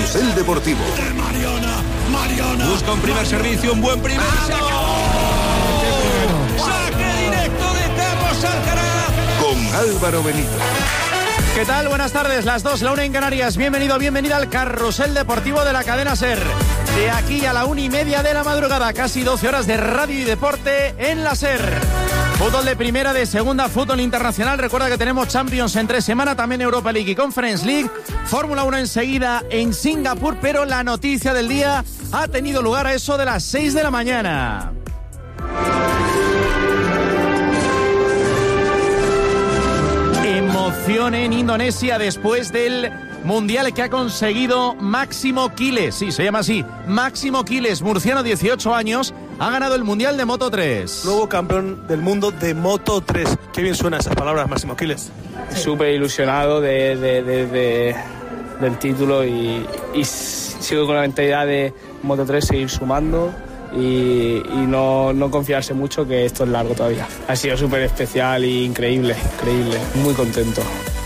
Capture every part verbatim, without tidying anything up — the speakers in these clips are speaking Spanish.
Carrusel Deportivo. De Mariona, Mariona. Busca un primer servicio, un buen primer. ¡Se acabó! ¡Saque directo de Carlos Alcaraz! Con Álvaro Benito. ¿Qué tal? Buenas tardes, las dos, la una en Canarias. Bienvenido, bienvenida al Carrusel Deportivo de la cadena SER. De aquí a la una y media de la madrugada, casi doce horas de radio y deporte en la SER. Fútbol de primera, de segunda, fútbol internacional. Recuerda que tenemos Champions en tres semanas, también Europa League y Conference League. Fórmula uno enseguida en Singapur, pero la noticia del día ha tenido lugar a eso de las seis de la mañana. Emoción en Indonesia después del mundial que ha conseguido Máximo Quiles. Sí, se llama así, Máximo Quiles, murciano, dieciocho años, ha ganado el mundial de Moto tres. Nuevo campeón del mundo de Moto tres. Qué bien suenan esas palabras, Máximo Quiles. Súper ilusionado de, de, de, de, del título y, y sigo con la mentalidad de Moto tres seguir sumando. Y, y no, no confiarse mucho, que esto es largo todavía. Ha sido súper especial e increíble, increíble, muy contento.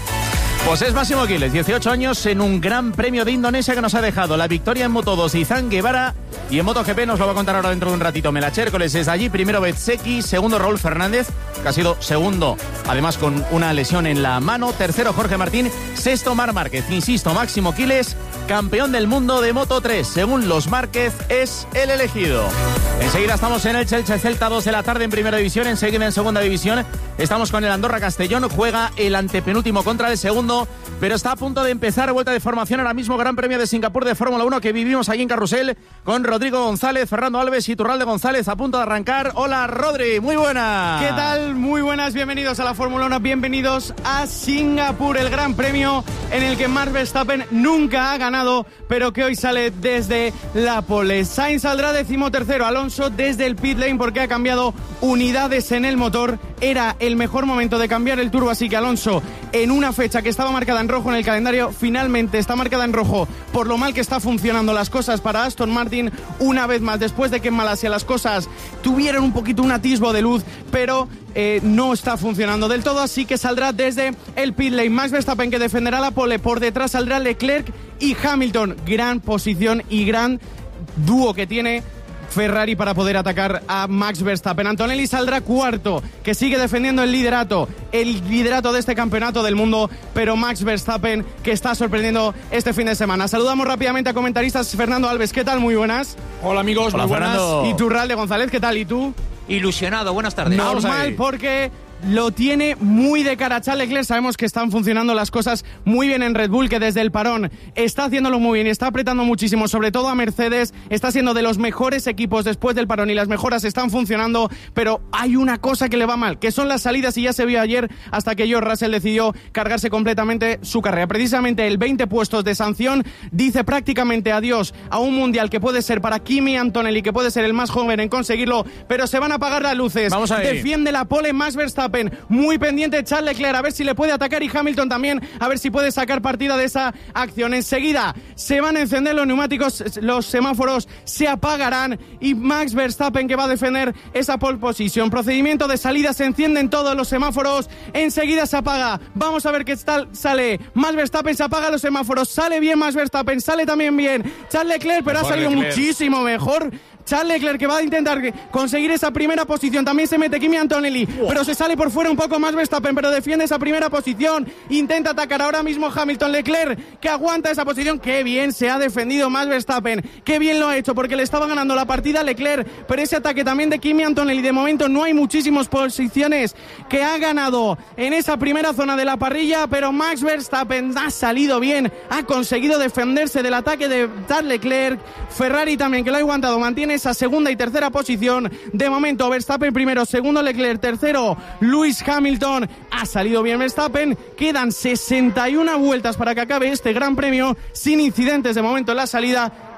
Pues es Máximo Quiles, dieciocho años, en un gran premio de Indonesia que nos ha dejado la victoria en Moto dos Izan Guevara, y en MotoGP nos lo va a contar ahora dentro de un ratito Melache Hércoles. Desde allí, primero Bezzecchi, segundo Raúl Fernández, que ha sido segundo, además con una lesión en la mano, tercero Jorge Martín, sexto Marc Márquez. Insisto, Máximo Quiles, campeón del mundo de Moto tres, según los Márquez, es el elegido. Enseguida estamos en el Elche Celta, dos de la tarde en primera división, enseguida en segunda división estamos con el Andorra Castellón, juega el antepenúltimo contra el segundo, pero está a punto de empezar vuelta de formación ahora mismo, Gran Premio de Singapur de Fórmula uno que vivimos allí en Carrusel con Rodrigo González, Fernando Alves y Turralde González a punto de arrancar. Hola Rodri, muy buenas. ¿Qué tal? Muy buenas, bienvenidos a la Fórmula uno, bienvenidos a Singapur, el Gran Premio en el que Max Verstappen nunca ha ganado, pero que hoy sale desde la pole. Sainz saldrá decimotercero, Alonso desde el pit lane porque ha cambiado unidades en el motor. Era el mejor momento de cambiar el turbo, así que Alonso, en una fecha que estaba marcada en rojo en el calendario, finalmente está marcada en rojo por lo mal que está funcionando las cosas para Aston Martin, una vez más, después de que en Malasia las cosas tuvieron un poquito un atisbo de luz, pero eh, no está funcionando del todo, así que saldrá desde el pit lane Max Verstappen, que defenderá la pole. Por detrás saldrá Leclerc y Hamilton. Gran posición y gran dúo que tiene Ferrari para poder atacar a Max Verstappen. Antonelli saldrá cuarto, que sigue defendiendo el liderato, el liderato de este campeonato del mundo, pero Max Verstappen, que está sorprendiendo este fin de semana. Saludamos rápidamente a comentaristas. Fernando Alves, ¿qué tal? Muy buenas. Hola amigos, Hola, muy buenas. Fernando. Y Turralde González, ¿qué tal? ¿Y tú? Ilusionado, buenas tardes. Normal, porque lo tiene muy de cara Charles Leclerc. Sabemos que están funcionando las cosas muy bien en Red Bull, que desde el parón está haciéndolo muy bien, está apretando muchísimo, sobre todo a Mercedes, está siendo de los mejores equipos después del parón y las mejoras están funcionando, pero hay una cosa que le va mal, que son las salidas, y ya se vio ayer hasta que George Russell decidió cargarse completamente su carrera. Precisamente el veinte puestos de sanción dice prácticamente adiós a un mundial que puede ser para Kimi Antonelli, que puede ser el más joven en conseguirlo, pero se van a apagar las luces. Vamos a ver. Defiende la pole Max Verstappen, muy pendiente Charles Leclerc, a ver si le puede atacar, y Hamilton también, a ver si puede sacar partida de esa acción. Enseguida se van a encender los neumáticos, los semáforos se apagarán, y Max Verstappen, que va a defender esa pole position. Procedimiento de salida, se encienden todos los semáforos, enseguida se apaga. Vamos a ver qué tal sale Max Verstappen, se apagan los semáforos, sale bien Max Verstappen, sale también bien Charles Leclerc, pero mejor ha salido Leclerc. Muchísimo mejor Charles Leclerc, que va a intentar conseguir esa primera posición. También se mete Kimi Antonelli, wow. Pero se sale por fuera un poco más Verstappen, pero defiende esa primera posición. Intenta atacar ahora mismo Hamilton. Leclerc, que aguanta esa posición. Qué bien se ha defendido más Verstappen, qué bien lo ha hecho, porque le estaba ganando la partida a Leclerc, pero ese ataque también de Kimi Antonelli. De momento no hay muchísimas posiciones que ha ganado en esa primera zona de la parrilla, pero Max Verstappen ha salido bien, ha conseguido defenderse del ataque de Charles Leclerc. Ferrari también, que lo ha aguantado, mantiene esa segunda y tercera posición. De momento Verstappen primero, segundo Leclerc, tercero Lewis Hamilton. Ha salido bien Verstappen. Quedan sesenta y una vueltas para que acabe este Gran Premio sin incidentes de momento en la salida.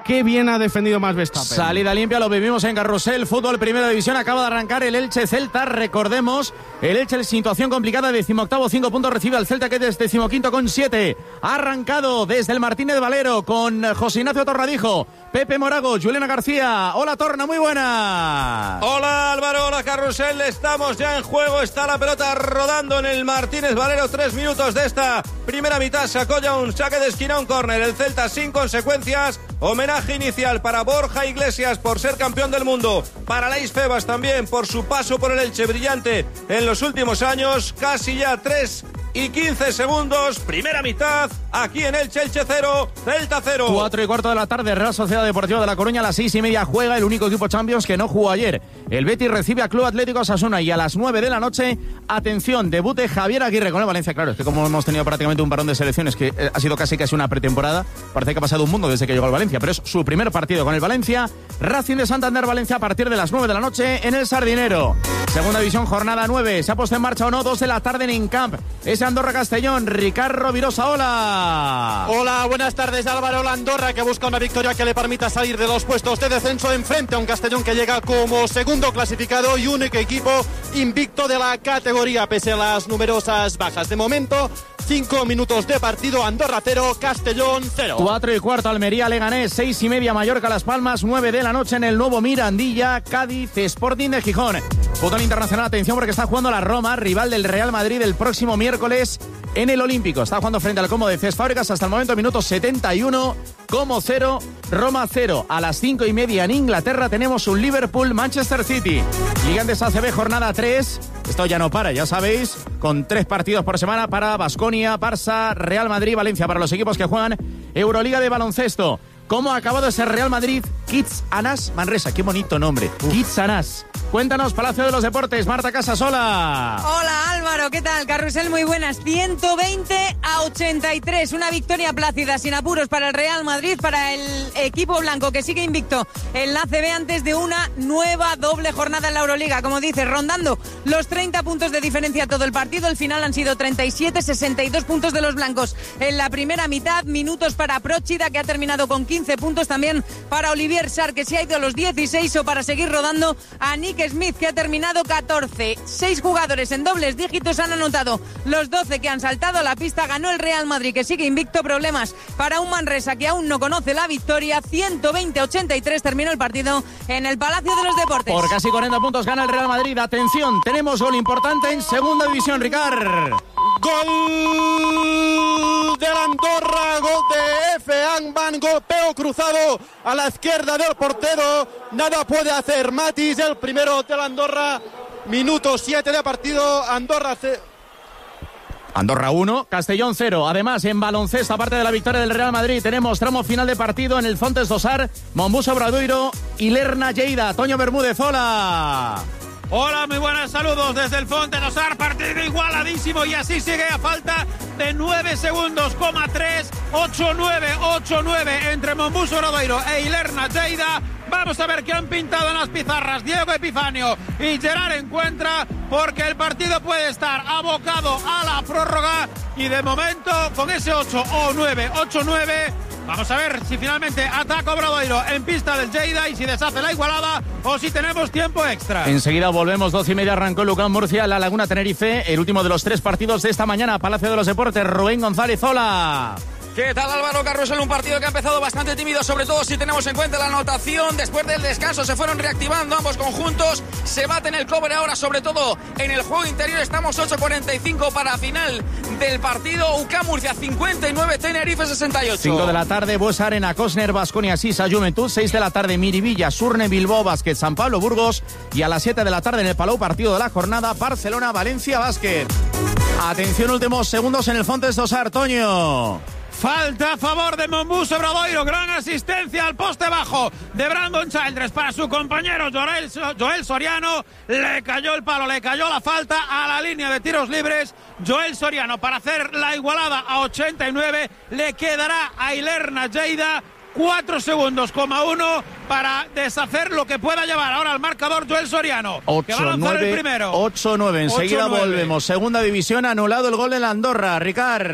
qué bien ha defendido Max Verstappen. Salida limpia, lo vivimos en Carrusel, fútbol primera división, acaba de arrancar el Elche Celta, recordemos, el Elche en situación complicada, decimoctavo, cinco puntos, recibe al Celta que es decimoquinto con siete, ha arrancado desde el Martínez Valero con José Ignacio Torradijo, Pepe Morago, Juliana García. Hola Torna, muy buena. Hola Álvaro, hola Carrusel, estamos ya en juego, está la pelota rodando en el Martínez Valero, tres minutos de esta primera mitad, sacó ya un saque de esquina, un córner, el Celta sin consecuencias, homenaje inicial para Borja Iglesias por ser campeón del mundo, para Leis Febas también por su paso por el Elche brillante en los últimos años, casi ya tres y quince segundos, primera mitad, aquí en Elche, Elche cero, Celta cero. Cuatro y cuarto de la tarde, Real Sociedad Deportiva de La Coruña, a las seis y media juega el único equipo Champions que no jugó ayer. El Betis recibe a Club Atlético Osasuna y a las nueve de la noche, atención, debute Javier Aguirre con el Valencia. Claro, es que como hemos tenido prácticamente un parón de selecciones que eh, ha sido casi casi una pretemporada, parece que ha pasado un mundo desde que llegó al Valencia, pero es su primer partido con el Valencia. Racing de Santander Valencia a partir de las nueve de la noche en el Sardinero. Segunda división, jornada nueve, ¿se ha puesto en marcha o no? dos de la tarde en Incamp, es Andorra Castellón. Ricardo Virosa, hola. Hola, buenas tardes. Álvaro, la Andorra que busca una victoria que le permita salir de los puestos de descenso enfrente a un Castellón que llega como segundo clasificado y único equipo invicto de la categoría pese a las numerosas bajas. De momento, cinco minutos de partido, Andorra cero, Castellón cero. Cuatro y cuarto, Almería Leganés, seis y media Mallorca Las Palmas, nueve de la noche en el nuevo Mirandilla, Cádiz Sporting de Gijón. Fútbol internacional, atención porque está jugando la Roma, rival del Real Madrid el próximo miércoles en el Olímpico. Está jugando frente al Como de Cés Fábregas hasta el momento, minuto setenta y uno, Como cero, Roma cero. A las cinco y media en Inglaterra tenemos un Liverpool-Manchester City. Liga Andesa A C B, jornada tres. Esto ya no para, ya sabéis, con tres partidos por semana para Baskonia, Barça, Real Madrid, Valencia, para los equipos que juegan Euroliga de baloncesto. ¿Cómo ha acabado ese Real Madrid? Kids Anas Manresa, qué bonito nombre. Uf. Kids Anas. Cuéntanos, Palacio de los Deportes, Marta Casasola. Hola Álvaro, ¿qué tal? Carrusel, muy buenas. ciento veinte a ochenta y tres, una victoria plácida, sin apuros para el Real Madrid, para el equipo blanco que sigue invicto en la A C B antes de una nueva doble jornada en la Euroliga. Como dices, rondando los treinta puntos de diferencia todo el partido, el final han sido treinta y siete, sesenta y dos puntos de los blancos en la primera mitad, minutos para Próchida que ha terminado con quince puntos, también para Olivier Sarr que se ha ido a los dieciséis o para seguir rodando a Nick Smith que ha terminado catorce. Seis jugadores en dobles dígitos han anotado los doce que han saltado a la pista. Ganó el Real Madrid que sigue invicto, problemas para un Manresa que aún no conoce la victoria. ciento veinte a ochenta y tres terminó el partido en el Palacio de los Deportes. Por casi cuarenta puntos gana el Real Madrid. Atención, tenemos gol importante en segunda división, Ricard. Gol del Andorra, gol de F. Angban, golpeo cruzado a la izquierda del portero, nada puede hacer Matis, el primero del Andorra, minuto siete de partido, Andorra C. Andorra uno, Castellón cero. Además, en baloncesto, aparte de la victoria del Real Madrid, tenemos tramo final de partido en el Fontes Dosar, Mombuso Obradoiro y Lerna Lleida. Toño Bermúdez, hola. Hola, muy buenas, saludos desde el Fonte Dosar, partido igualadísimo y así sigue a falta de nueve segundos, coma tres, ocho nueve, ocho nueve entre Mombuso Obradoiro e Ilerna Lleida. Vamos a ver qué han pintado en las pizarras Diego Epifanio y Gerard Encuentra, porque el partido puede estar abocado a la prórroga y de momento con ese ocho o nueve, ocho nueve... Vamos a ver si finalmente ataca Obradoiro en pista del Lleida y si deshace la igualada o si tenemos tiempo extra. Enseguida volvemos, doce y media arrancó Lucán Murcia, La Laguna Tenerife, el último de los tres partidos de esta mañana, Palacio de los Deportes, Rubén González, hola. ¿Qué tal, Álvaro Carrusel? Un partido que ha empezado bastante tímido, sobre todo si tenemos en cuenta la anotación. Después del descanso se fueron reactivando ambos conjuntos. Se baten el cobre ahora, sobre todo en el juego interior. Estamos ocho cuarenta y cinco para final del partido. U C A M Murcia cincuenta y nueve, Tenerife sesenta y ocho. cinco de la tarde, Buesa Arena, Cosner, Baskonia, Sisa, Juventud. seis de la tarde, Miribilla, Surne, Bilbao, Basket, San Pablo, Burgos. Y a las siete de la tarde en el Palau, partido de la jornada, Barcelona, Valencia, Basket. Atención, últimos segundos en el Fontes Dosar, Toño. Falta a favor de Mombuso Obradoiro, gran asistencia al poste bajo de Brandon Childress para su compañero Joel, Joel Soriano, le cayó el palo, le cayó la falta a la línea de tiros libres. Joel Soriano para hacer la igualada a ochenta y nueve, le quedará a Ilerna Lleida cuatro segundos, coma uno para deshacer lo que pueda llevar ahora al marcador Joel Soriano, que va a lanzar el primero. ocho nueve, enseguida volvemos. Segunda división, anulado el gol de la Andorra, Ricard.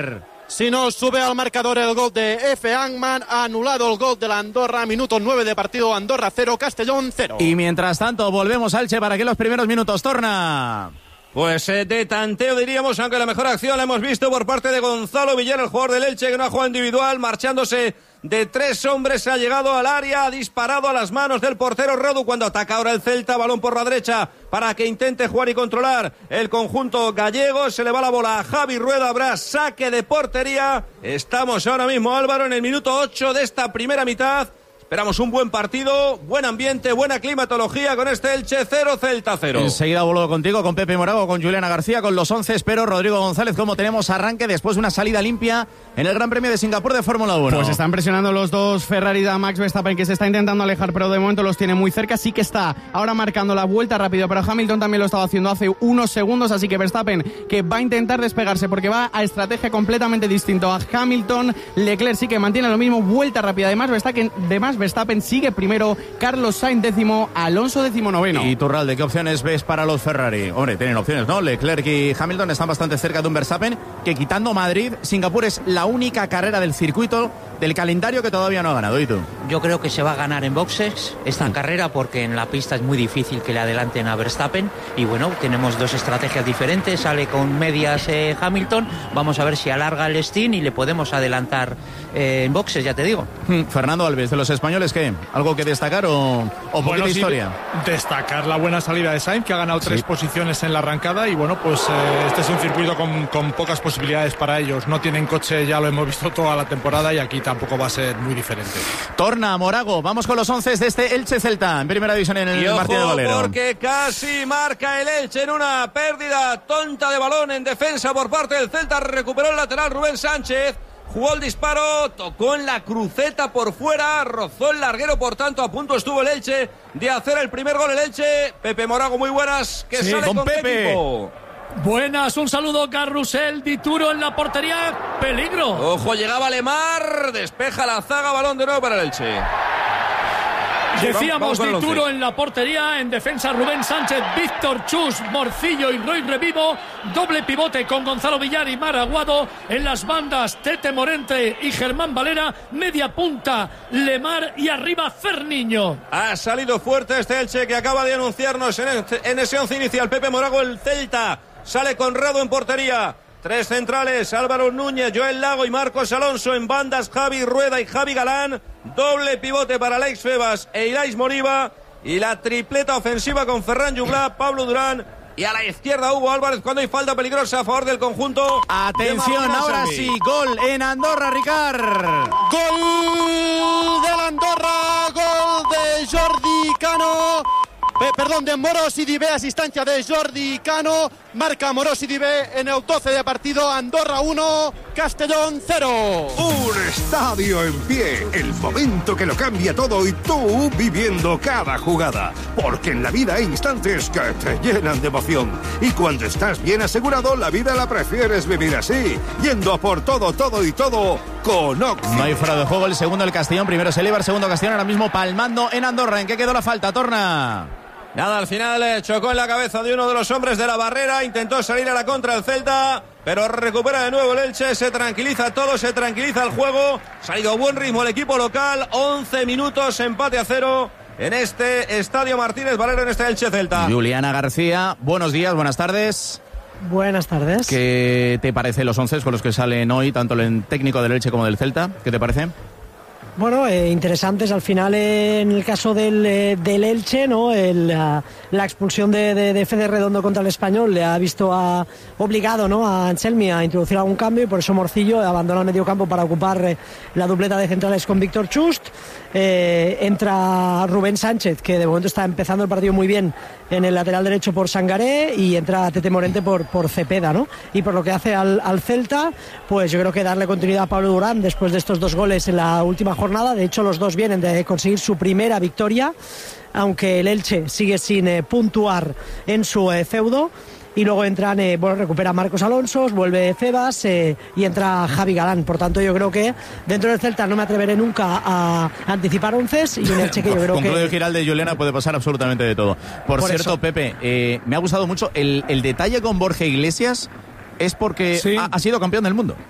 Si no, sube al marcador el gol de F. Angman. Ha anulado el gol de la Andorra. Minuto nueve de partido. Andorra cero, Castellón cero. Y mientras tanto, volvemos al Elche para que los primeros minutos torna. Pues eh, de tanteo diríamos, aunque la mejor acción la hemos visto por parte de Gonzalo Villar, el jugador del Elche, que no ha jugado individual, marchándose de tres hombres, ha llegado al área, ha disparado a las manos del portero Rodu cuando ataca ahora el Celta, balón por la derecha para que intente jugar y controlar el conjunto gallego. Se le va la bola a Javi Rueda, habrá saque de portería. Estamos ahora mismo, Álvaro, en el minuto ocho de esta primera mitad. Esperamos un buen partido, buen ambiente, buena climatología con este Elche cero, Celta cero. Enseguida vuelvo contigo, con Pepe Morago, con Juliana García, con los once. Espero, Rodrigo González, cómo tenemos arranque después de una salida limpia en el Gran Premio de Singapur de Fórmula uno. Pues están presionando los dos Ferrari de Max Verstappen, que se está intentando alejar, pero de momento los tiene muy cerca. Sí que está ahora marcando la vuelta rápido, pero Hamilton también lo estaba haciendo hace unos segundos, así que Verstappen, que va a intentar despegarse porque va a estrategia completamente distinto a Hamilton. Leclerc sí que mantiene lo mismo, vuelta rápida. Además, Verstappen, además, Verstappen sigue primero, Carlos Sainz décimo, Alonso décimo noveno. Y Turralde, ¿qué opciones ves para los Ferrari? Hombre, tienen opciones, ¿no? Leclerc y Hamilton están bastante cerca de un Verstappen que, quitando Madrid, Singapur es la única carrera del circuito del calendario que todavía no ha ganado. ¿Y tú? Yo creo que se va a ganar en boxes esta carrera porque en la pista es muy difícil que le adelanten a Verstappen y bueno, tenemos dos estrategias diferentes, sale con medias eh, Hamilton, vamos a ver si alarga el stint y le podemos adelantar eh, en boxes, ya te digo. Fernando Alves, de los españoles, ¿qué? ¿Algo que destacar o, o poquita bueno, sí, historia? Destacar la buena salida de Sainz, que ha ganado tres sí. posiciones en la arrancada y bueno, pues eh, este es un circuito con, con pocas posibilidades para ellos. No tienen coche, ya lo hemos visto toda la temporada y aquí tampoco va a ser muy diferente. Torna, Morago, vamos con los once de este Elche Celta en primera división en el y Martín de Valero. Porque casi marca el Elche en una pérdida tonta de balón en defensa por parte del Celta. Recuperó el lateral Rubén Sánchez. Jugó el disparo, tocó en la cruceta por fuera, rozó el larguero, por tanto a punto estuvo el Elche de hacer el primer gol el Elche. Pepe Morago, muy buenas, que sí, sale con, con Pepe. Equipo. Buenas, un saludo, Carrusel, Dituro en la portería, peligro. Ojo, llegaba Lemar, despeja la zaga, balón de nuevo para el Elche. Decíamos Dituro en la portería, en defensa Rubén Sánchez, Víctor Chus, Morcillo y Roy Revivo, doble pivote con Gonzalo Villar y Maraguado, en las bandas Tete Morente y Germán Valera, media punta Lemar y arriba Ferniño. Ha salido fuerte este Elche que acaba de anunciarnos en, el, en ese once inicial. Pepe Morago, el Celta, sale Conrado en portería. Tres centrales, Álvaro Núñez, Joel Lago y Marcos Alonso. En bandas, Javi Rueda y Javi Galán. Doble pivote para Alex Febas e Irais Moriba. Y la tripleta ofensiva con Ferran Juglá, Pablo Durán. Y a la izquierda Hugo Álvarez cuando hay falta peligrosa a favor del conjunto. Atención, ahora sí, gol en Andorra, Ricard. Gol del Andorra, gol de Jordi Cano. Eh, perdón, de Morosi Dibé, asistencia de Jordi Cano, marca Morosi Dibé en el doce de partido. Andorra uno, Castellón cero. Un estadio en pie, el momento que lo cambia todo y tú viviendo cada jugada, porque en la vida hay instantes que te llenan de emoción y cuando estás bien asegurado la vida la prefieres vivir así, yendo a por todo, todo y todo con Oxy. No hay fuera de juego, el segundo el Castellón, primero se eleva, el segundo Castellón ahora mismo palmando en Andorra. ¿En qué quedó la falta, Torna? Nada, al final eh, chocó en la cabeza de uno de los hombres de la barrera, intentó salir a la contra el Celta, pero recupera de nuevo el Elche, se tranquiliza todo, se tranquiliza el juego, ha salido a buen ritmo el equipo local, once minutos, empate a cero en este Estadio Martínez Valero, en este Elche Celta. Juliana García, buenos días, buenas tardes. Buenas tardes. ¿Qué te parece los once con los que salen hoy, tanto el técnico del Elche como del Celta? ¿Qué te parece? Bueno, eh, interesantes al final eh, en el caso del, eh, del Elche, ¿no? El, uh, la expulsión de, de, de Fede Redondo contra el Español le ha visto a, obligado, ¿no? a Anselmi a introducir algún cambio y por eso Morcillo abandona el medio campo para ocupar eh, la dupleta de centrales con Víctor Chust. Eh, entra Rubén Sánchez, que de momento está empezando el partido muy bien en el lateral derecho por Sangaré, y entra Tete Morente por, por Cepeda, ¿no? Y por lo que hace al, al Celta, pues yo creo que darle continuidad a Pablo Durán después de estos dos goles en la última jornada. De hecho, los dos vienen de conseguir su primera victoria, aunque el Elche sigue sin eh, puntuar en su eh, feudo. Y luego entran, eh, bueno, recupera Marcos Alonso, vuelve Febas eh, y entra Javi Galán. Por tanto, yo creo que dentro del Celta no me atreveré nunca a anticipar onces, y en el Elche que yo creo con que... Con el Giral de Juliana puede pasar absolutamente de todo. Por, Por cierto, eso. Pepe, eh, me ha gustado mucho el, el detalle con Borja Iglesias, es porque sí. ha, ha sido campeón del mundo.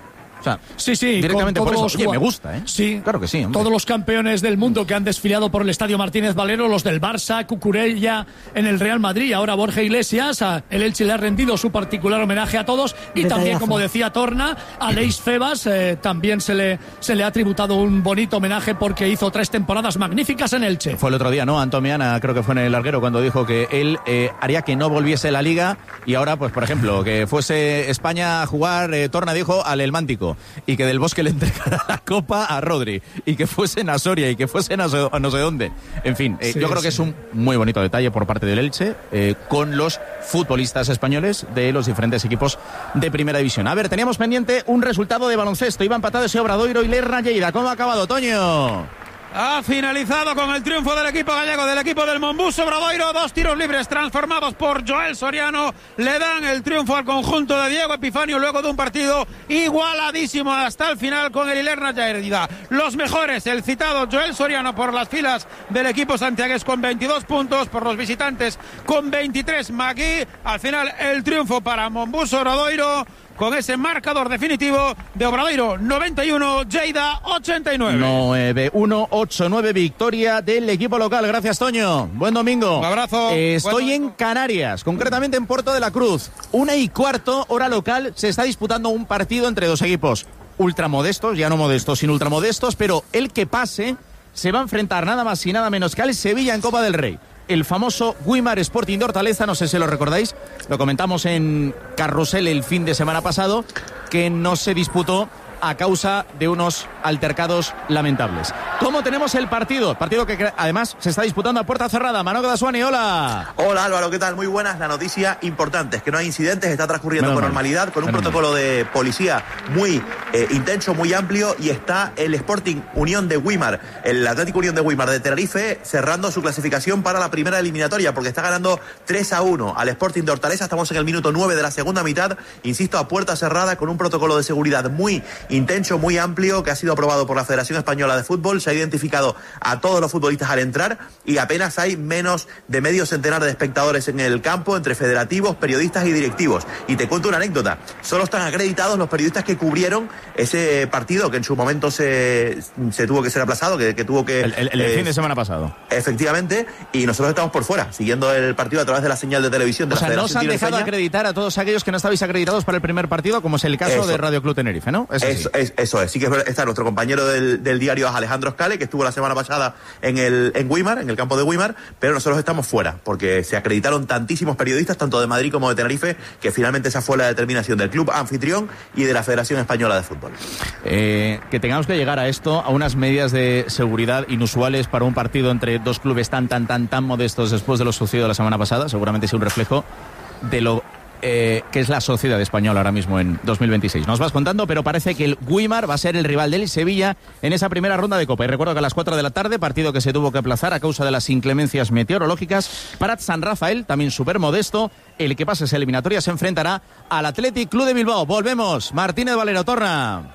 O sea, sí, sí, directamente con por todos eso. Oye, los me gusta, ¿eh? Sí, claro que sí. Hombre. Todos los campeones del mundo que han desfilado por el Estadio Martínez Valero, los del Barça, Cucurella en el Real Madrid, ahora Borja Iglesias, a el Elche le ha rendido su particular homenaje a todos y Detallazo. También, como decía Torna, a Leis Febas eh, también se le, se le ha tributado un bonito homenaje porque hizo tres temporadas magníficas en Elche. Fue el otro día, ¿no? Antomiana, creo que fue en el larguero, cuando dijo que él eh, haría que no volviese la Liga y ahora, pues, por ejemplo, que fuese España a jugar, eh, Torna dijo, al Elmántico y que Del Bosque le entregara la Copa a Rodri y que fuesen a Soria y que fuesen a, so, a no sé dónde. En fin, eh, sí, yo creo sí. que es un muy bonito detalle por parte del Elche eh, con los futbolistas españoles de los diferentes equipos de Primera División. A ver, teníamos pendiente un resultado de baloncesto. Iba empatado ese Obradoiro y Lerna Lleida. ¿Cómo ha acabado, Toño? Ha finalizado con el triunfo del equipo gallego, del equipo del Monbus Obradoiro. Dos tiros libres transformados por Joel Soriano le dan el triunfo al conjunto de Diego Epifanio luego de un partido igualadísimo hasta el final con el Lerna Lleida. Los mejores, el citado Joel Soriano por las filas del equipo santiagués con veintidós puntos, por los visitantes con veintitrés Magui. Al final el triunfo para Monbus Obradoiro con ese marcador definitivo de Obradoiro noventa y uno, Lleida ochenta y nueve. nueve uno ocho nueve, victoria del equipo local. Gracias, Toño. Buen domingo. Un abrazo. Eh, estoy Buen en Canarias, concretamente en Puerto de la Cruz. Una y cuarto, hora local, se está disputando un partido entre dos equipos ultramodestos, ya no modestos, sino ultramodestos, pero el que pase se va a enfrentar nada más y nada menos que al Sevilla en Copa del Rey. El famoso Guimar Sporting de Hortaleza, no sé si lo recordáis, lo comentamos en Carrusel el fin de semana pasado, que no se disputó a causa de unos altercados lamentables. ¿Cómo tenemos el partido? Partido que además se está disputando a puerta cerrada. Manolo Dasuani, hola. Hola Álvaro, ¿qué tal? Muy buenas. La noticia importante es que no hay incidentes, está transcurriendo Menos con mal. normalidad, con un Menos protocolo de policía muy eh, intenso, muy amplio, y está el Sporting Unión de Guimar, el Atlético Unión de Guimar de Tenerife, cerrando su clasificación para la primera eliminatoria, porque está ganando tres a uno al Sporting de Hortaleza. Estamos en el minuto nueve de la segunda mitad, insisto, a puerta cerrada, con un protocolo de seguridad muy intenso, muy amplio, que ha sido aprobado por la Federación Española de Fútbol. Se ha identificado a todos los futbolistas al entrar y apenas hay menos de medio centenar de espectadores en el campo, entre federativos, periodistas y directivos. Y te cuento una anécdota: solo están acreditados los periodistas que cubrieron ese partido, que en su momento se, se tuvo que ser aplazado, que, que tuvo que... El, el, el eh, fin de semana pasado. Efectivamente, y nosotros estamos por fuera, siguiendo el partido a través de la señal de televisión de O sea, la no os Federación han dejado Tinerfeña. acreditar a todos aquellos que no estabais acreditados para el primer partido, como es el caso Eso. de Radio Club Tenerife, ¿no? Eso, sí. es, eso es, sí que es verdad. Está nuestro compañero del, del diario Alejandro Scale, que estuvo la semana pasada en el en Guimar, en el campo de Guimar, pero nosotros estamos fuera, porque se acreditaron tantísimos periodistas, tanto de Madrid como de Tenerife, que finalmente esa fue la determinación del club anfitrión y de la Federación Española de Fútbol. Eh, que tengamos que llegar a esto, a unas medidas de seguridad inusuales para un partido entre dos clubes tan, tan, tan, tan modestos después de lo sucedido la semana pasada, seguramente es un reflejo de lo eh, que es la sociedad española ahora mismo en dos mil veintiséis. Nos vas contando, pero parece que el Guimar va a ser el rival del Sevilla en esa primera ronda de Copa. Y recuerdo que a las cuatro de la tarde, partido que se tuvo que aplazar a causa de las inclemencias meteorológicas, Prat San Rafael, también súper modesto, el que pase esa eliminatoria se enfrentará al Athletic Club de Bilbao. Volvemos, Martínez Valero, Torna.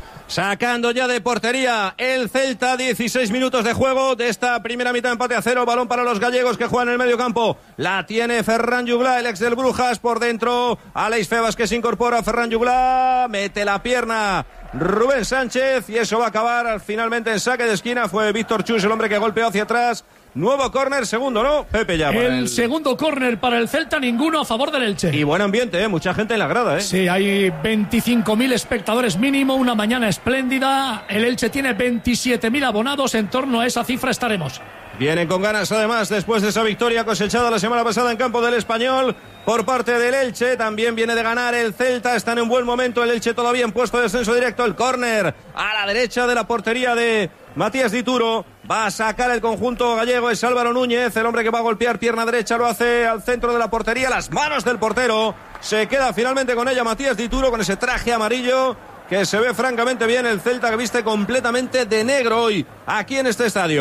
Sacando ya de portería el Celta, dieciséis minutos de juego de esta primera mitad, empate a cero, balón para los gallegos que juegan en el medio campo, la tiene Ferran Juglà, el ex del Brujas, por dentro Aleix Febas que se incorpora, Ferran Juglà, mete la pierna Rubén Sánchez y eso va a acabar finalmente en saque de esquina. Fue Víctor Chus el hombre que golpeó hacia atrás. Nuevo córner, segundo, ¿no? Pepe ya. El, el segundo córner para el Celta, ninguno a favor del Elche. Y buen ambiente, ¿eh? Mucha gente en la grada, ¿eh? Sí, hay veinticinco mil espectadores mínimo, una mañana espléndida. El Elche tiene veintisiete mil abonados, en torno a esa cifra estaremos. Vienen con ganas además después de esa victoria cosechada la semana pasada en campo del Español por parte del Elche. También viene de ganar el Celta, está en un buen momento el Elche todavía en puesto de descenso directo. El córner a la derecha de la portería de Matías Dituro, va a sacar el conjunto gallego, es Álvaro Núñez, el hombre que va a golpear pierna derecha, lo hace al centro de la portería, las manos del portero, se queda finalmente con ella Matías Dituro con ese traje amarillo que se ve francamente bien. El Celta que viste completamente de negro hoy aquí en este estadio.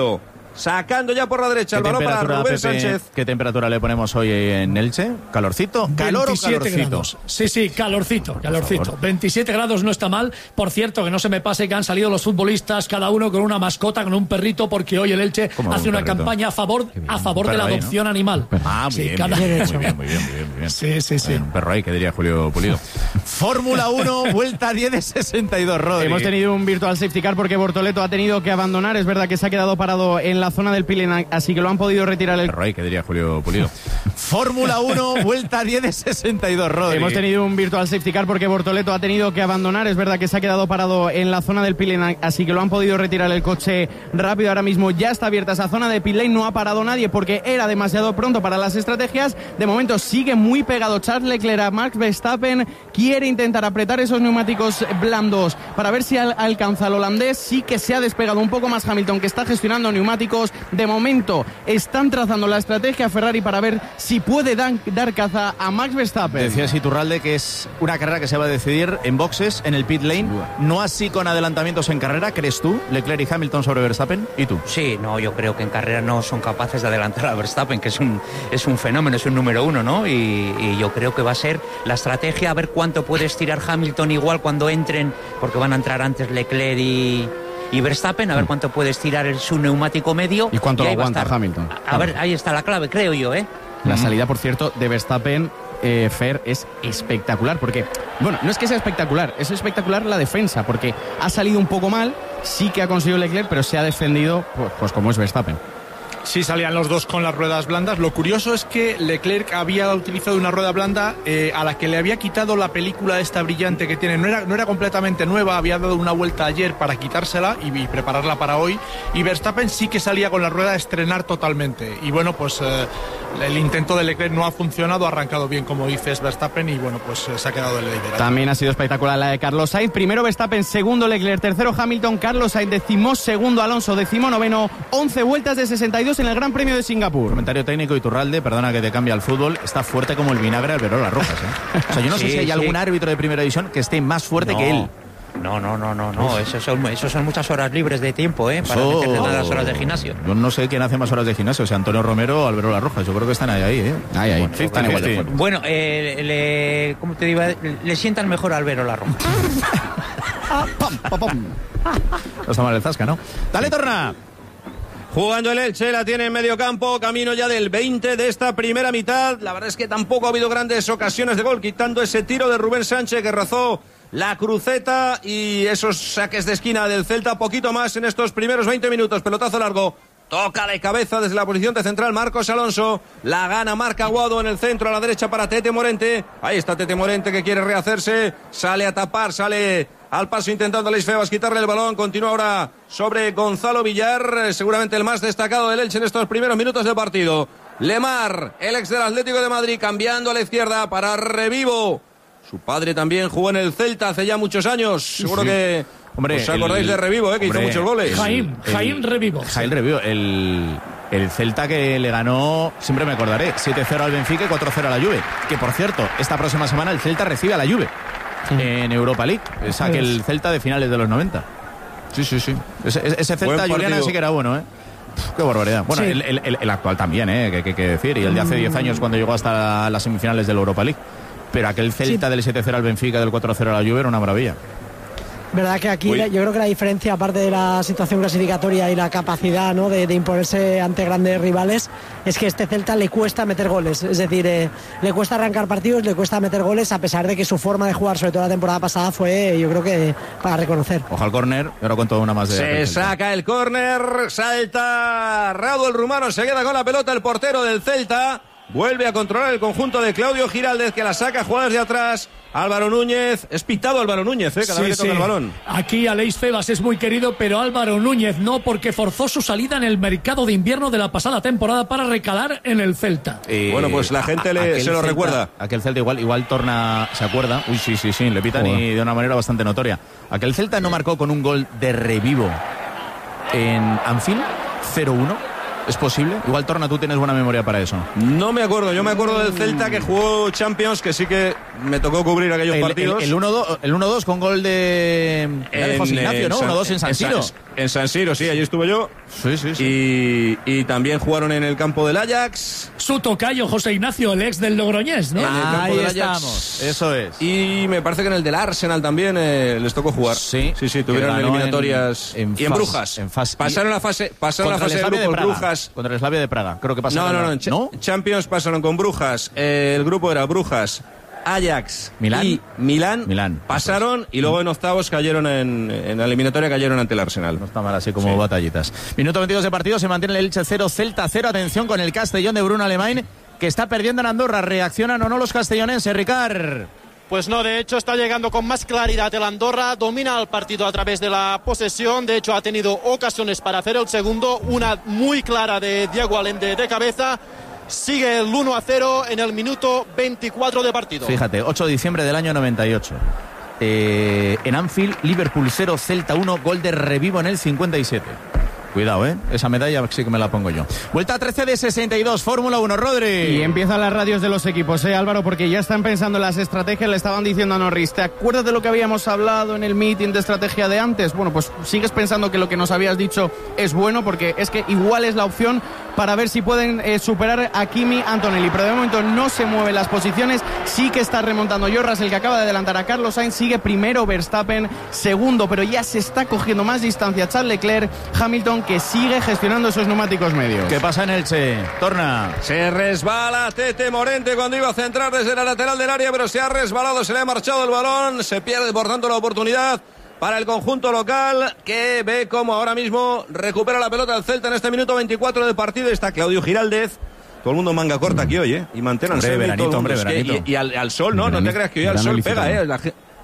sacando ya por la derecha el balón para Rubén Pepe, Sánchez. ¿Qué temperatura le ponemos hoy en Elche? ¿Calorcito? ¿Calor o calorcito? Grados. Sí, sí, calorcito, calorcito. veintisiete grados no está mal. Por cierto, que no se me pase que han salido los futbolistas, cada uno con una mascota, con un perrito, porque hoy el Elche hace una perrito? campaña a favor, a favor de la ahí, adopción ¿no? animal. Ah, muy, sí, bien, cada... bien, muy bien, muy bien, muy bien, muy bien. Sí, sí, sí. Un perro ahí, que diría Julio Pulido. Fórmula uno, vuelta diez de sesenta y dos, Rodri. Hemos tenido un virtual safety car porque Bortoleto ha tenido que abandonar. Es verdad que se ha quedado parado en la zona del Pilen, así que lo han podido retirar el... Perro ahí, que diría Julio Pulido. Fórmula uno, vuelta diez de sesenta y dos, Rodri. Hemos tenido un virtual safety car porque Bortoleto ha tenido que abandonar. Es verdad que se ha quedado parado en la zona del Pilen, así que lo han podido retirar el coche rápido. Ahora mismo ya está abierta esa zona de pit lane, no ha parado nadie porque era demasiado pronto para las estrategias. De momento sigue muy pegado Charles Leclerc a Max Verstappen, quiere intentar apretar esos neumáticos blandos para ver si al- alcanza al holandés. Sí que se ha despegado un poco más Hamilton, que está gestionando neumáticos. De momento están trazando la estrategia Ferrari para ver si puede dan- dar caza a Max Verstappen. Decías, Iturralde, que es una carrera que se va a decidir en boxes, en el pit lane, no así con adelantamientos en carrera. ¿Crees tú, Leclerc y Hamilton sobre Verstappen? ¿Y tú? Sí, no, yo creo que en carrera no son capaces de adelantar a Verstappen, que es un, es un fenómeno, es un número uno, ¿no? Y, y yo creo que va a ser la estrategia, a ver cuánto puede estirar Hamilton igual cuando entren, porque van a entrar antes Leclerc y... y Verstappen, a ver cuánto puede estirar el, su neumático medio. ¿Y cuánto y lo ahí va a aguanta estar. Hamilton? A, a ver, ahí está la clave, creo yo, ¿eh? La salida, por cierto, de Verstappen, eh, Fer, es espectacular, porque, bueno, no es que sea espectacular, es espectacular la defensa, porque ha salido un poco mal, sí que ha conseguido Leclerc, pero se ha defendido, pues, pues como es Verstappen. Sí, salían los dos con las ruedas blandas. Lo curioso es que Leclerc había utilizado una rueda blanda eh, a la que le había quitado la película esta brillante que tiene. No era, no era completamente nueva, había dado una vuelta ayer para quitársela y, y prepararla para hoy. Y Verstappen sí que salía con la rueda a estrenar totalmente. Y bueno, pues eh, el intento de Leclerc no ha funcionado, ha arrancado bien, como dices, Verstappen, y bueno, pues eh, se ha quedado el liderato. También ha sido espectacular la de Carlos Sainz. Primero Verstappen, segundo Leclerc, tercero Hamilton, Carlos Sainz, decimos segundo Alonso, decimonoveno, once vueltas de sesenta y dos en el Gran Premio de Singapur. Comentario técnico, Iturralde, perdona que te cambie al fútbol, está fuerte como el vinagre Alberola Rojas, ¿eh? O sea, yo no Sí, sé si hay sí. algún árbitro de primera división que esté más fuerte No. que él. No, no, no, no, no. Eso son, eso son muchas horas libres de tiempo, ¿eh? Para Eso- meterle nada a las horas de gimnasio. Yo no sé quién hace más horas de gimnasio, o sea, Antonio Romero o Alberola Rojas. Yo creo que están ahí, ahí, ¿eh? Ahí, ahí. Bueno, Están igual de sí. fuerte. Bueno, eh, le, ¿cómo te digo? Le sientan mejor a Albero la Roja. No está mal el zasca, ¿no? Dale, Torna. Jugando el Elche, la tiene en medio campo, camino ya del veinte de esta primera mitad. La verdad es que tampoco ha habido grandes ocasiones de gol, quitando ese tiro de Rubén Sánchez que rozó la cruceta y esos saques de esquina del Celta. Poquito más en estos primeros veinte minutos. Pelotazo largo. Toca de cabeza desde la posición de central Marcos Alonso. La gana Marc Aguado en el centro a la derecha para Tete Morente. Ahí está Tete Morente que quiere rehacerse. Sale a tapar, sale al paso intentando Alex Febas quitarle el balón. Continúa ahora sobre Gonzalo Villar, seguramente el más destacado del Elche en estos primeros minutos del partido. Lemar, el ex del Atlético de Madrid, cambiando a la izquierda para Revivo. Su padre también jugó en el Celta hace ya muchos años. Seguro Sí. que Hombre, os acordáis el- de Revivo, eh, que hombre, hizo muchos goles. Jaime, el- Jaime Revivo. Jaime Revivo, el, el Celta que le ganó, siempre me acordaré, siete cero al Benfica y cuatro cero a la Juve. Que, por cierto, esta próxima semana el Celta recibe a la Juve en Europa League. Es aquel Celta de finales de los noventa. Sí, sí, sí. Ese, ese Celta, Buen Juliana, partido. sí que era bueno, ¿eh? Pff, qué barbaridad. Bueno, Sí. el, el- el- el actual también, ¿eh? Que hay que decir. Y el de hace diez años cuando llegó hasta las semifinales de la Europa League. Pero aquel Celta del siete cero al Benfica, del cuatro cero a la Juve, era una maravilla. Verdad que aquí Uy. la- yo creo que la diferencia, aparte de la situación clasificatoria y la capacidad, ¿no?, de, de imponerse ante grandes rivales, es que este Celta le cuesta meter goles. Es decir, eh, le cuesta arrancar partidos, le cuesta meter goles, a pesar de que su forma de jugar, sobre todo la temporada pasada, fue, yo creo que para reconocer. Ojo al córner, y ahora cuento una más de... Se aquel Celta. saca el córner, salta Raúl el rumano, se queda con la pelota el portero del Celta, vuelve a controlar el conjunto de Claudio Giraldez que la saca, jugadas de atrás, Álvaro Núñez, es pitado Álvaro Núñez, ¿eh? cada Sí, vez que toca sí. el balón. Aquí Aleix Febas es muy querido, pero Álvaro Núñez no, porque forzó su salida en el mercado de invierno de la pasada temporada para recalar en el Celta. Eh, Bueno, pues la gente le- aquel se lo Celta- recuerda. Aquel Celta igual, igual torna, ¿se acuerda? Uy, sí, sí, sí, le pitan Joder. y de una manera bastante notoria. Aquel Celta no marcó con un gol de Revivo en Anfield, cero uno. ¿Es posible? Igual, Torna, tú tienes buena memoria para eso. No me acuerdo, yo me acuerdo del Celta que jugó Champions, que sí que me tocó cubrir aquellos el, partidos. El, el uno dos con gol de, de José Ignacio, ¿no? uno dos en San Siro. En, en San Siro, sí, allí estuve yo. Sí, sí, sí. Y, y también jugaron en el campo del Ajax. Su tocayo, José Ignacio, el ex del Logroñés, ¿no? En el campo Ahí del Ajax. estamos, eso es. Y me parece que en el del Arsenal también eh, les tocó jugar. Sí, sí, sí, tuvieron eliminatorias. En, en y en fas, Brujas. En fas, pasaron la fase, pasaron la fase de grupo de Brujas. Contra el Slavia de Praga, creo que pasaron. No, no, no, en ¿no? Champions pasaron con Brujas. Eh, el grupo era Brujas, Ajax Milán. y Milán. Milán. Pasaron y luego en octavos cayeron en, en la eliminatoria cayeron ante el Arsenal. No está mal así como sí. batallitas. Minuto veintidós de partido, se mantiene el Elche cero, Celta cero. Atención con el Castellón de Bruno Alemán, que está perdiendo en Andorra. ¿Reaccionan o no los castellonenses, Ricard? Pues no, de hecho está llegando con más claridad el Andorra, domina el partido a través de la posesión, de hecho ha tenido ocasiones para hacer el segundo, una muy clara de Diego Allende de cabeza, sigue el uno a cero en el minuto veinticuatro de partido. Fíjate, ocho de diciembre del año noventa y ocho. Eh, en Anfield, Liverpool cero, Celta uno, gol de Revivo en el cincuenta y siete. Cuidado, ¿eh? Esa medalla sí que me la pongo yo. Vuelta trece de sesenta y dos, Fórmula uno, Rodri. Y empiezan las radios de los equipos, ¿eh, Álvaro? Porque ya están pensando en las estrategias, le estaban diciendo a Norris, ¿te acuerdas de lo que habíamos hablado en el meeting de estrategia de antes? Bueno, pues sigues pensando que lo que nos habías dicho es bueno, porque es que igual es la opción para ver si pueden eh, superar a Kimi Antonelli. Pero de momento no se mueven las posiciones, sí que está remontando Jorras, el que acaba de adelantar a Carlos Sainz, sigue primero Verstappen, segundo, pero ya se está cogiendo más distancia Charles Leclerc, Hamilton, que sigue gestionando esos neumáticos medios. ¿Qué pasa en Elche? Torna. Se resbala Tete Morente cuando iba a centrar desde la lateral del área, pero se ha resbalado, se le ha marchado el balón, se pierde por tanto la oportunidad para el conjunto local, que ve como ahora mismo recupera la pelota el Celta en este minuto veinticuatro del partido. Está Claudio Giraldez. Todo el mundo manga corta aquí hoy, ¿eh? Y manténganse. Hombre, veranito, hombre, veranito. Y, y al, al sol, ¿no? Veranito, no te creas que hoy al sol pega, ¿eh? La,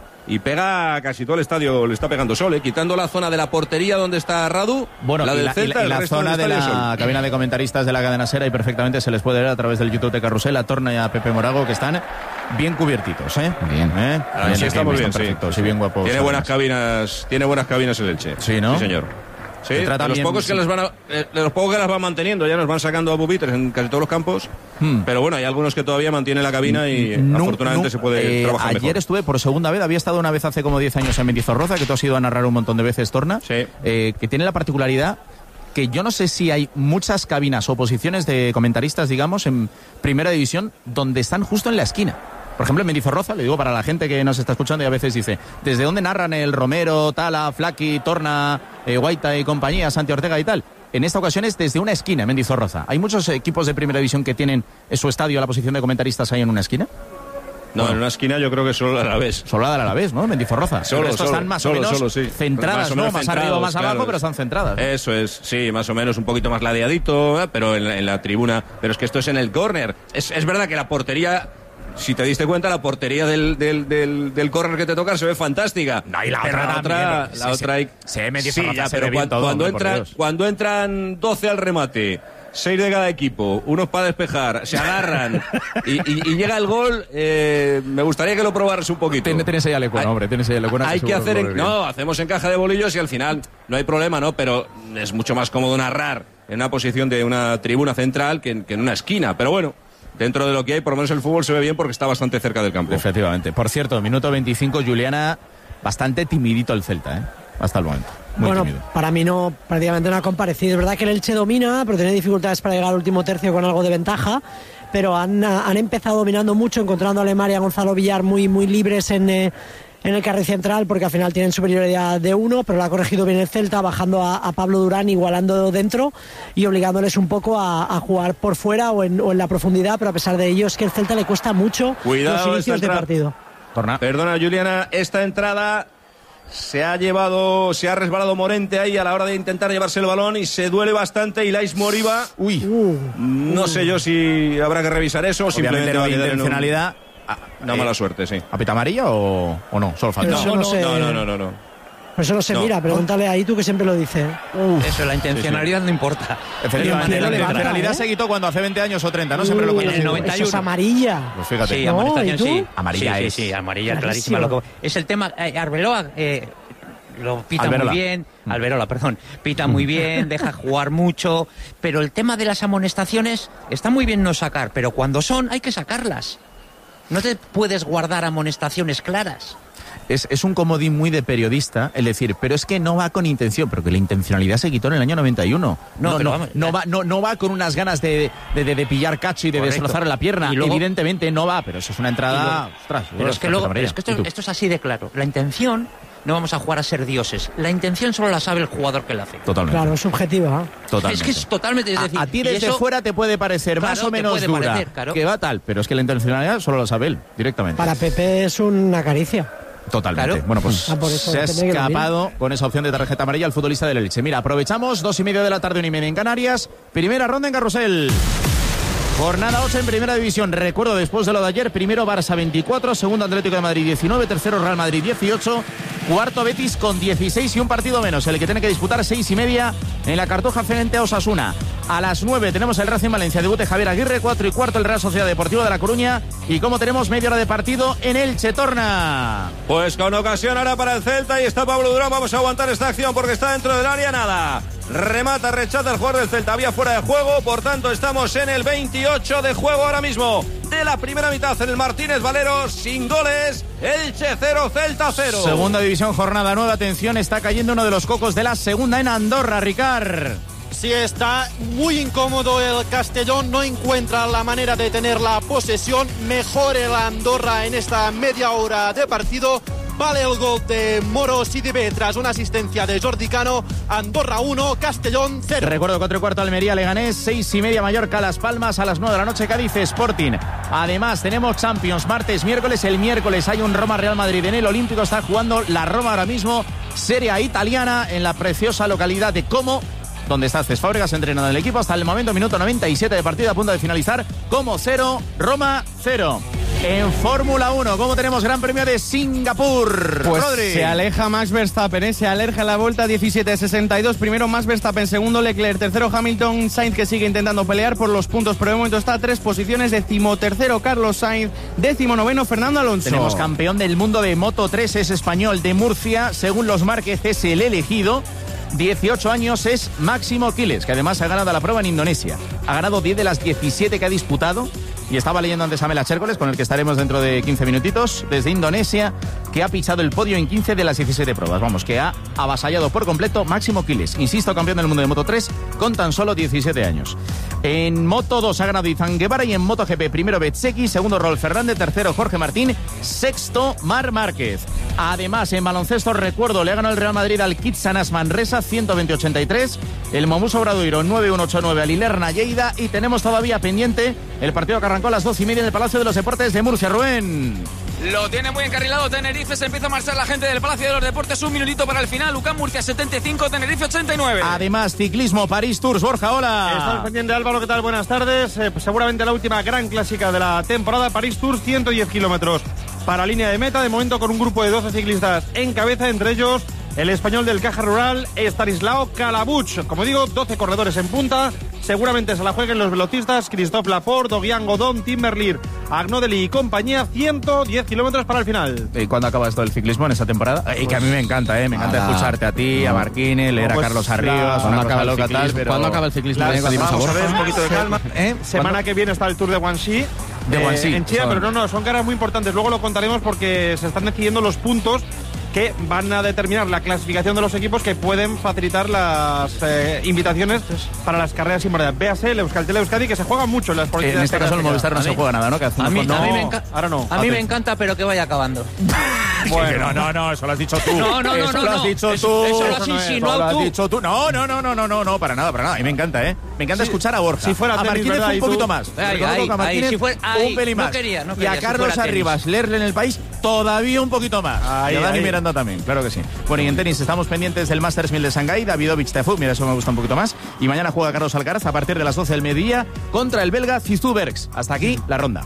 y pega casi todo el estadio, le está pegando sol, ¿eh? Quitando la zona de la portería donde está Radu, bueno, la y del la, Celta, y la, y la zona de la sol. Cabina de comentaristas de la cadena Sera, y perfectamente se les puede ver a través del YouTube de Carrusel, a Torna y a Pepe Morago, que están bien cubiertitos, ¿eh? Bien. ¿Eh? Ah, bien, sí, estamos bien, perfectos, sí. Y bien guapos. Tiene buenas cabinas, tiene buenas cabinas el Elche. Sí, ¿no? Sí, señor. Sí, de los bien, pocos sí. que les van a, eh, de los pocos que las van manteniendo, ya nos van sacando a pupitres en casi todos los campos, hmm. pero bueno, hay algunos que todavía mantienen la cabina y no, afortunadamente no, se puede eh, trabajar ayer mejor. Estuve por segunda vez, había estado una vez hace como diez años en Mendizorroza, que tú has ido a narrar un montón de veces, Torna, sí. eh, que tiene la particularidad que yo no sé si hay muchas cabinas o posiciones de comentaristas, digamos, en primera división, donde están justo en la esquina. Por ejemplo, en Mendizorroza, le digo para la gente que nos está escuchando y a veces dice, ¿desde dónde narran el Romero, Tala, Flaqui, Torna, eh, Guaita y compañía, Santi Ortega y tal? En esta ocasión es desde una esquina, en Mendizorroza. ¿Hay muchos equipos de primera división que tienen en su estadio la posición de comentaristas ahí en una esquina? No, bueno, en una esquina yo creo que solo la Alavés. Solo la del Alavés, ¿no? Mendizorroza. Solo, estos solo, están más solo, o menos solo, sí. centradas, más o menos ¿no? Más centrados, arriba o más claro. abajo, pero están centradas. Eso es, sí, más o menos un poquito más ladeadito, ¿eh? Pero en la, en la tribuna. Pero es que esto es en el córner. Es, es verdad que la portería... Si te diste cuenta, la portería del, del, del, del córner que te toca se ve fantástica. No, y la pero otra, la otra, también, la sí, otra hay... Sí, sí, sí ya, se pero cuando, todo, cuando, hombre, entra, cuando entran doce al remate, seis de cada equipo, unos para despejar, se agarran y, y, y llega el gol, eh, me gustaría que lo probaras un poquito. Tienes, tienes ahí a Lecuona, hombre, tienes ahí a Lecuona. Hay que hacer... En, no, hacemos en caja de bolillos y al final no hay problema, ¿no? Pero es mucho más cómodo narrar en una posición de una tribuna central que en, que en una esquina. Pero bueno... Dentro de lo que hay, por lo menos el fútbol se ve bien porque está bastante cerca del campo. Efectivamente. Por cierto, minuto veinticinco, Juliana, bastante timidito el Celta, ¿eh? Hasta el momento. Muy bueno, tímido. Para mí no, prácticamente no ha comparecido. Es verdad que el Elche domina, pero tiene dificultades para llegar al último tercio con algo de ventaja. Pero han, han empezado dominando mucho, encontrando a Lemar y a Gonzalo Villar muy, muy libres en... Eh, en el carril central, porque al final tienen superioridad de uno, pero lo ha corregido bien el Celta, bajando a, a Pablo Durán, igualando dentro y obligándoles un poco a, a jugar por fuera o en, o en la profundidad, pero a pesar de ello es que el Celta le cuesta mucho Cuidado, los inicios de partido. Torna. Perdona, Juliana, esta entrada se ha llevado, se ha resbalado Morente ahí a la hora de intentar llevarse el balón y se duele bastante Ilais Moriba. Uy, uh, no uh. sé yo si habrá que revisar eso o simplemente no va a hay quedar intencionalidad. En un... Una eh, mala suerte, sí. ¿Apita amarilla o, o no? Solo falta. No, no, no, sé. no, no, no, no, no. Pues eso no se no. mira, pregúntale ahí tú que siempre lo dices. Uf. Eso, la intencionalidad sí, sí. no importa. Efectivamente, la intencionalidad ¿eh? se quitó cuando hace veinte años o treinta, ¿no? Siempre uh, lo cuento. En el noventa y uno. Eso es amarilla. Pues fíjate. Sí, no, amonestación sí. Amarilla sí, es. Sí, sí, amarilla, clarísimo. clarísima. Lo que... Es el tema, eh, Arbeloa... Eh, lo pita Alberola. muy bien, Alberola, perdón, pita muy bien, deja jugar mucho, pero el tema de las amonestaciones está muy bien no sacar, pero cuando son hay que sacarlas. No te puedes guardar amonestaciones claras. Es, es un comodín muy de periodista, el decir, pero es que no va con intención, pero que la intencionalidad se quitó en el año noventa y uno. No, no, no, vamos, no, va, no, no va con unas ganas de, de, de, de pillar cacho y de correcto. destrozar la pierna. Luego, evidentemente no va, pero eso es una entrada... Luego, ostras, pero es que, luego, pero es que esto, esto es así de claro. La intención, no vamos a jugar a ser dioses. La intención solo la sabe el jugador que la hace. Totalmente. Claro, es subjetiva. ¿eh? Totalmente. Es que es totalmente... Es decir, a, a ti desde eso, fuera te puede parecer claro, más o menos puede dura, parecer, claro. que va tal, pero es que la intencionalidad solo lo sabe él, directamente. Para Pepe es una caricia. Totalmente. Claro. Bueno, pues Ah, por eso se ha tendría que escapado con esa opción de tarjeta amarilla el futbolista del Elche. Mira, aprovechamos, dos y media de la tarde, una y media en Canarias. Primera ronda en Carrusel. Jornada ocho en Primera División. Recuerdo, después de lo de ayer, primero Barça veinticuatro, segundo Atlético de Madrid diecinueve, tercero Real Madrid dieciocho, cuarto Betis con dieciséis y un partido menos, el que tiene que disputar seis y media en la Cartuja frente a Osasuna. A las nueve tenemos el Racing Valencia, debute Javier Aguirre, cuatro y cuarto el Real Sociedad Deportiva de La Coruña. Y como tenemos media hora de partido en Elche Torna. Pues con ocasión ahora para el Celta y está Pablo Durán. Vamos a aguantar esta acción porque está dentro del área, nada. Remata, rechaza el jugador del Celta, había fuera de juego, por tanto estamos en el veintiocho de juego ahora mismo de la primera mitad en el Martínez Valero, sin goles, Elche cero, Celta cero. Segunda división, jornada nueva, atención, está cayendo uno de los cocos de la segunda en Andorra, Ricard. Sí, está muy incómodo el Castellón, no encuentra la manera de tener la posesión, mejor el Andorra en esta media hora de partido. Vale el gol de Moros y de tras una asistencia de Jordi Cano. Andorra uno, Castellón cero. Recuerdo, cuatro y cuarto Almería, Leganés, seis y media Mallorca, Las Palmas, a las nueve de la noche Cádiz, Sporting. Además tenemos Champions, martes, miércoles. El miércoles hay un Roma Real Madrid en el Olímpico, está jugando la Roma ahora mismo, Serie A italiana, en la preciosa localidad de Como, donde está Cés Fábregas entrenando el equipo. Hasta el momento, minuto noventa y siete de partido, a punto de finalizar. Como cero, Roma cero. En Fórmula uno, ¿cómo tenemos Gran Premio de Singapur? Pues Rodri. se aleja Max Verstappen, ¿eh? Se aleja la vuelta diecisiete sesenta y dos. Primero Max Verstappen, segundo Leclerc, tercero Hamilton, Sainz que sigue intentando pelear por los puntos, pero de momento está a tres posiciones. Decimotercero Carlos Sainz, décimo noveno Fernando Alonso. Tenemos campeón del mundo de Moto tres, es español, de Murcia, según los Márquez es el elegido. dieciocho años, es Máximo Quiles, que además ha ganado la prueba en Indonesia. Ha ganado diez de las diecisiete que ha disputado. Y estaba leyendo antes a Mela Chércoles, con el que estaremos dentro de quince minutitos, desde Indonesia, que ha pisado el podio en quince de las diecisiete pruebas. Vamos, que ha avasallado por completo Máximo Quiles. Insisto, campeón del mundo de Moto tres con tan solo diecisiete años. En Moto dos ha ganado Izan Guevara y en MotoGP primero Bezzecchi, segundo Rolf Fernández, tercero Jorge Martín, sexto Marc Márquez. Además, en baloncesto, recuerdo, le ha ganado el Real Madrid al Kitsanas Manresa ciento veinte a ochenta y tres, el Momuso Obradoiro nueve uno ocho nueve al Ilerna Lleida, y tenemos todavía pendiente el partido que arrancó a las doce y media en el Palacio de los Deportes de Murcia. Rubén. Lo tiene muy encarrilado Tenerife, se empieza a marchar la gente del Palacio de los Deportes, un minutito para el final. UCAM Murcia setenta y cinco, Tenerife ochenta y nueve. Además, ciclismo, París Tours, Borja, hola. Estamos pendiente, Álvaro, ¿qué tal? Buenas tardes. Eh, pues seguramente la última gran clásica de la temporada, París Tours, ciento diez kilómetros para línea de meta, de momento con un grupo de doce ciclistas en cabeza, entre ellos el español del Caja Rural, Estanislao Calabuch. Como digo, doce corredores en punta. Seguramente se la jueguen los velocistas Christophe Laporte, Oguian Godón, Timberlir, Agnodeli y compañía. ciento diez kilómetros para el final. ¿Y cuándo acaba esto del ciclismo en esta temporada? Pues, y que a mí me encanta, ¿eh? Me encanta ah, escucharte a ti, no. a Marquines, leer pues a Carlos Arribas, la, una cosa loca tal. Pero... ¿Cuándo acaba el ciclismo? La, Vamos a, vamos a ver, un poquito de calma. ¿Eh? Semana que viene está el Tour de Guangxi. De Guangxi. Eh, en China, pero no, no, son carreras muy importantes. Luego lo contaremos porque se están decidiendo los puntos que van a determinar la clasificación de los equipos que pueden facilitar las eh, invitaciones para las carreras importantes. Véase el Euskaltel Euskadi, que se juega mucho en las políticas. En este caso el Movistar no se juega nada, ¿no? Que a mí, no, a mí me encanta. Ahora no. A mí me encanta, pero que vaya acabando. Bueno, no, no, eso lo has dicho tú. No, no, no, eso no. lo has no. dicho eso, tú. Eso lo has insinuado no, tú. Lo has dicho tú. No, no, no, no, no, no, no, para nada, para nada. A mí me encanta, ¿eh? Me encanta sí, escuchar a Borja. Si fuera a tenis, Martínez ¿verdad? un poquito tú... más. Ahí, ahí, a Martínez ahí, si fuera, ahí, un pelín más. No quería, no quería, y a Carlos si Arribas, leerle en el País todavía un poquito más. Ahí, y a Dani ahí. Miranda también, claro que sí. Bueno, y en tenis estamos pendientes del Masters mil de Shanghái, Davidovich Tefú, mira, eso me gusta un poquito más. Y mañana juega Carlos Alcaraz a partir de las doce del mediodía contra el belga Zizou Bergs. Hasta aquí la ronda.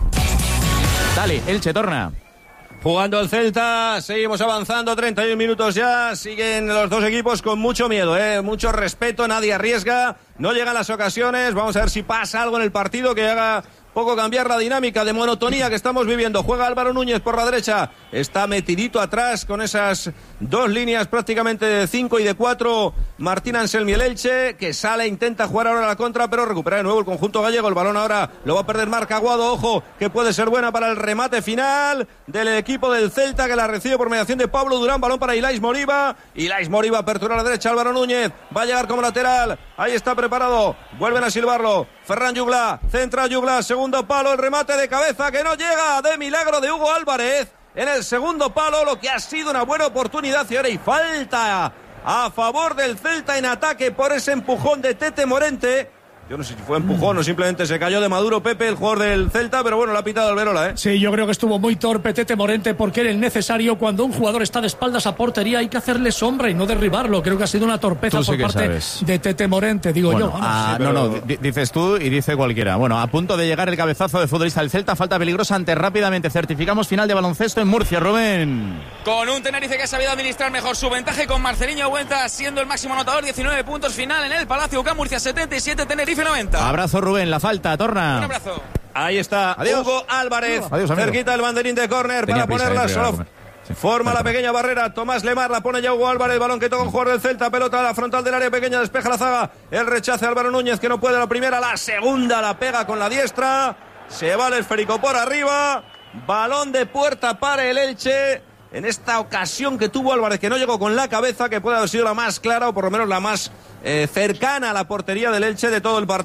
Dale, Elche Torna. Jugando el Celta, seguimos avanzando, treinta y un minutos ya, siguen los dos equipos con mucho miedo, ¿eh? Mucho respeto, nadie arriesga, no llegan las ocasiones, vamos a ver si pasa algo en el partido que haga poco cambiar la dinámica de monotonía que estamos viviendo. Juega Álvaro Núñez por la derecha, está metidito atrás con esas dos líneas prácticamente de cinco y de cuatro. Martín Anselmi, el Elche, que sale, intenta jugar ahora a la contra, pero recupera de nuevo el conjunto gallego. El balón ahora lo va a perder Marc Aguado, ojo, que puede ser buena para el remate final del equipo del Celta, que la recibe por mediación de Pablo Durán. Balón para Ilais Moriba, Ilais Moriba apertura a la derecha, Álvaro Núñez va a llegar como lateral, ahí está preparado, vuelven a silbarlo. Ferran Jugla, centra Jugla, segundo palo, el remate de cabeza que no llega, de milagro de Hugo Álvarez en el segundo palo, lo que ha sido una buena oportunidad. Y ahora hay falta a favor del Celta en ataque por ese empujón de Tete Morente. Yo no sé si fue empujón o simplemente se cayó de Maduro Pepe, el jugador del Celta, pero bueno, lo ha pitado Alberola, ¿eh? Sí, yo creo que estuvo muy torpe Tete Morente, porque era el necesario. Cuando un jugador está de espaldas a portería hay que hacerle sombra y no derribarlo. Creo que ha sido una torpeza por parte sabes. de Tete Morente, digo bueno, yo. Vamos. Ah, Sí, pero... No, no, d- dices tú y dice cualquiera. Bueno, a punto de llegar el cabezazo del futbolista del Celta, falta peligrosa ante rápidamente. Certificamos final de baloncesto en Murcia, Rubén. Con un Tenerife que ha sabido administrar mejor su ventaja y con Marceliño Huenta siendo el máximo anotador, diecinueve puntos final en el Palacio U C A M. Murcia setenta y siete, Tenerife noventa. Abrazo, Rubén, la falta, torna. Un abrazo. Ahí está, Adiós. Hugo Álvarez, Adiós, amigo. cerquita el banderín de córner para prisa, ponerla eh, solo. Sí. Forma la pequeña barrera, Tomás Lemar, la pone ya Hugo Álvarez, balón que toca un jugador del Celta, pelota a la frontal del área pequeña, despeja la zaga, el rechace Álvaro Núñez que no puede, la primera, la segunda la pega con la diestra, se va el esférico por arriba, balón de puerta para el Elche, en esta ocasión que tuvo Álvarez, que no llegó con la cabeza, que puede haber sido la más clara o por lo menos la más eh, cercana a la portería del Elche de todo el partido.